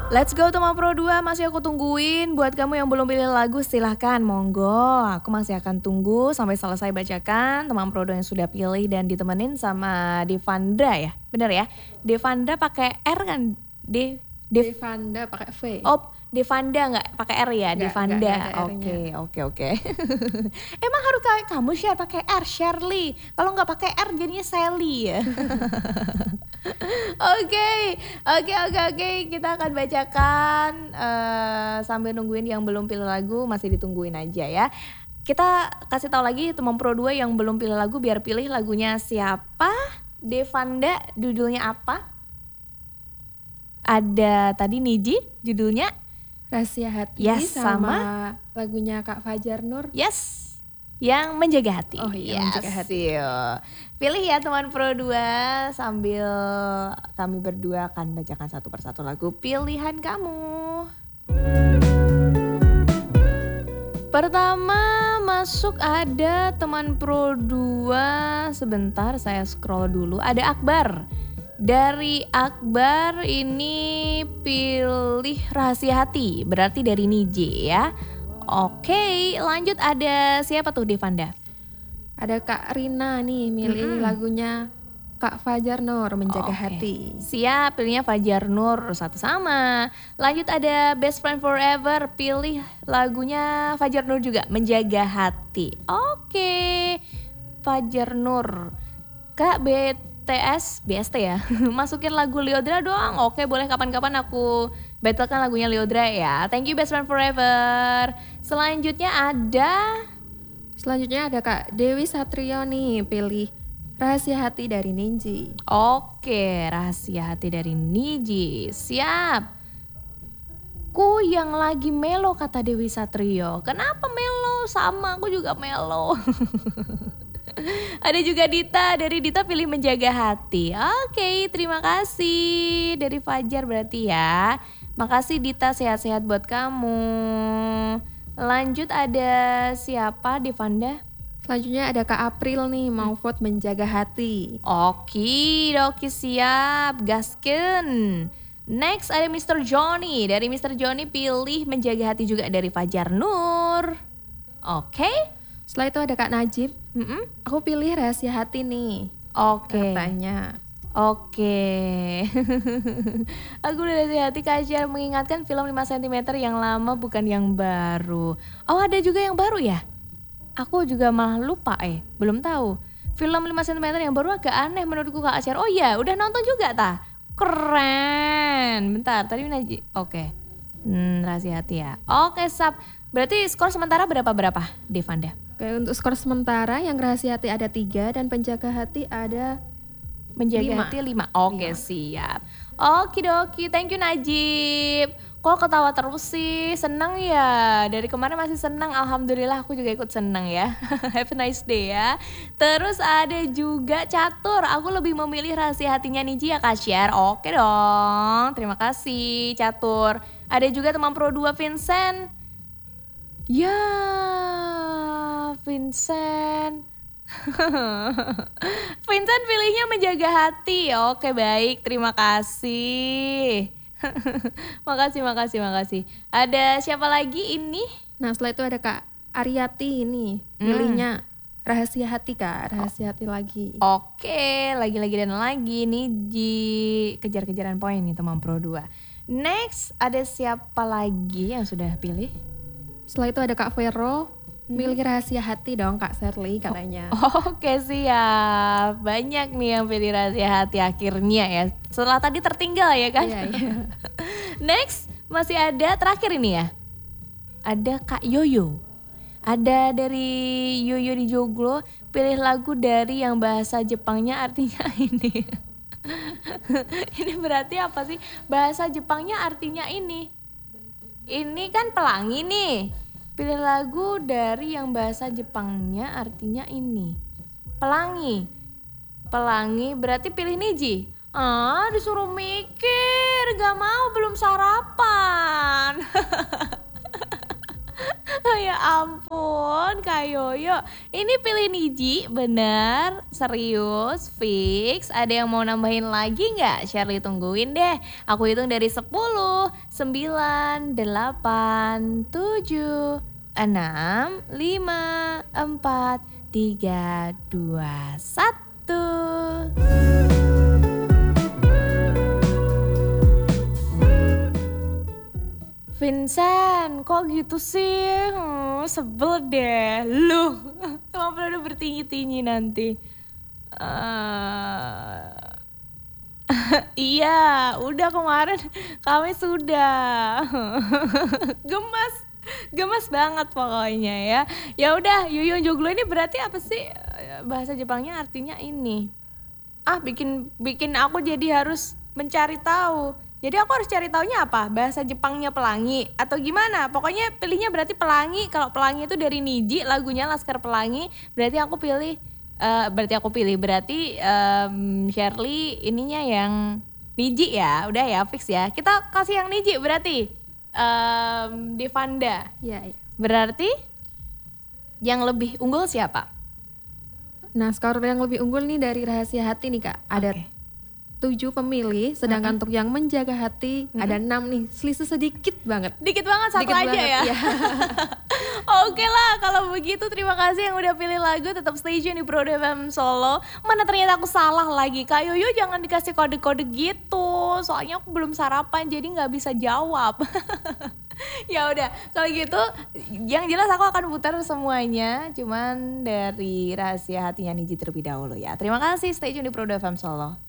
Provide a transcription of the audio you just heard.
Let's go teman Pro 2, masih aku tungguin. Buat kamu yang belum pilih lagu silahkan, monggo. Aku masih akan tunggu sampai selesai bacakan teman Pro 2 yang sudah pilih dan ditemenin sama Devandra ya. Bener ya? Devandra pakai R kan? Devanda pakai V. Oh, Devanda nggak pakai R ya? Nggak, Devanda. nggak ada Oke. Emang harus kamu share pakai R, Shirley. Kalau nggak pakai R jadinya Sally ya. Oke. Kita akan bacakan sambil nungguin yang belum pilih lagu, masih ditungguin aja ya. Kita kasih tahu lagi teman Pro 2 yang belum pilih lagu biar pilih lagunya siapa. Devanda judulnya apa? Ada tadi Niji judulnya Rahasia Hati, yes, sama lagunya Kak Fajar Nur. Yes. Yang menjaga hati. Oh iya, menjaga hati. Pilih ya teman Pro 2 sambil kami berdua akan bacakan satu persatu lagu pilihan kamu. Pertama masuk ada teman Pro 2. Sebentar saya scroll dulu. Ada Akbar. Dari Akbar ini pilih Rahasia Hati. Berarti dari Nije ya. Oke, lanjut ada siapa tuh Devanda? Ada Kak Rina nih milih lagunya Kak Fajar Nur, Menjaga Hati. Siap, pilihnya Fajar Nur, satu sama. Lanjut ada Best Friend Forever, pilih lagunya Fajar Nur juga, Menjaga Hati. Oke, Fajar Nur. Kak BST ya, masukin lagu Lyodra doang. Oke, boleh kapan-kapan aku battlekan lagunya Lyodra ya. Thank you Best Friend Forever. Selanjutnya ada Kak Dewi Satrio nih pilih Rahasia Hati dari Ninji. Oke, Rahasia Hati dari Niji. Siap. Ku yang lagi melo kata Dewi Satrio. Kenapa melo? Sama aku juga melo. Ada juga Dita, dari Dita pilih Menjaga Hati. Oke, terima kasih dari Fajar berarti ya. Makasih Dita, sehat-sehat buat kamu. Lanjut ada siapa Devanda? Selanjutnya ada Kak April nih mau vote Menjaga Hati. Oke, siap, gasken. Next ada Mr. Johnny. Dari Mr. Johnny pilih Menjaga Hati juga dari Fajar Nur. Oke. Setelah itu ada Kak Najib. Aku pilih Rahasia Hati nih. Oke. Katanya. Oke. Aku udah Rahasia Hati Kasyar mengingatkan film 5 cm yang lama bukan yang baru. Oh, ada juga yang baru ya? Aku juga malah lupa belum tahu. Film 5 cm yang baru agak aneh menurutku Kak Asyar. Oh iya, udah nonton juga tah? Keren. Bentar, tadi Naji. Oke. Rahasia Hati ya. Oke, sap. Berarti skor sementara berapa Devanda? Oke, untuk skor sementara yang Rahasia Hati ada 3 dan Penjaga Hati ada Menjaga Hati 5. Oke, siap. Okidoki, thank you Najib. Kok ketawa terus sih? Senang ya? Dari kemarin masih senang. Alhamdulillah aku juga ikut senang ya. Have a nice day ya. Terus ada juga Catur. Aku lebih memilih Rahasia Hatinya Niji ya Kak Syar. Oke dong. Terima kasih Catur. Ada juga teman Pro 2 Vincent. Ya, Vincent. Vincent pilihnya Menjaga Hati. Oke, baik, terima kasih. Makasih. Ada siapa lagi ini? Nah, setelah itu ada Kak Ariati ini pilihnya Rahasia Hati Kak, Rahasia Hati lagi. Oke, lagi dan lagi nih di kejar-kejaran poin nih teman Pro 2. Next, ada siapa lagi yang sudah pilih? Setelah itu ada Kak Vero, milih Rahasia Hati dong Kak Shirley katanya. Oke, siap. Banyak nih yang pilih Rahasia Hati akhirnya ya. Setelah tadi tertinggal ya kan? Iya. Next, masih ada terakhir ini ya. Ada Kak Yoyo. Ada dari Yoyo di Joglo, pilih lagu dari yang bahasa Jepangnya artinya ini. Ini berarti apa sih? Bahasa Jepangnya artinya ini. Ini kan pelangi nih. Pilih lagu dari yang bahasa Jepangnya artinya ini. Pelangi berarti pilih Niji. Disuruh mikir, gak mau, belum sarapan. Ya ampun. ampun Kak Yoyo. Ini pilih Niji, bener, serius, fix. Ada yang mau nambahin lagi gak? Shirley tungguin deh. Aku hitung dari 10, 9, 8, 7, 6, 5, 4, 3, 2, 1. Vincent, kok gitu sih? Sebel deh. Lu, cuma perlu bertinggi-tinggi nanti. Iya, udah kemarin kami sudah. Gemas banget pokoknya ya. Ya udah, Yuyun Joglo ini berarti apa sih? Bahasa Jepangnya artinya ini. Bikin aku jadi harus mencari tahu. Jadi aku harus cari taunya apa? Bahasa Jepangnya pelangi atau gimana? Pokoknya pilihnya berarti pelangi. Kalau pelangi itu dari Niji, lagunya Laskar Pelangi. Berarti Shirley ininya yang Niji ya. Udah ya, fix ya. Kita kasih yang Niji berarti Devanda. Iya. Berarti yang lebih unggul siapa? Nah, skor yang lebih unggul nih dari Rahasia Hati nih Kak. Ada 7 pemilih, sedangkan untuk yang Menjaga Hati ada 6 nih. Selisih sedikit banget. Dikit banget, satu Dikit aja banget, ya. iya. Oke lah, kalau begitu terima kasih yang udah pilih lagu. Tetap stay tune di Pro FM Solo. Mana ternyata aku salah lagi. Kak Yoyo jangan dikasih kode-kode gitu. Soalnya aku belum sarapan jadi nggak bisa jawab. Ya udah, kalau gitu yang jelas aku akan putar semuanya. Cuman dari Rahasia Hatinya Niji terlebih dahulu ya. Terima kasih, stay tune di Pro FM Solo.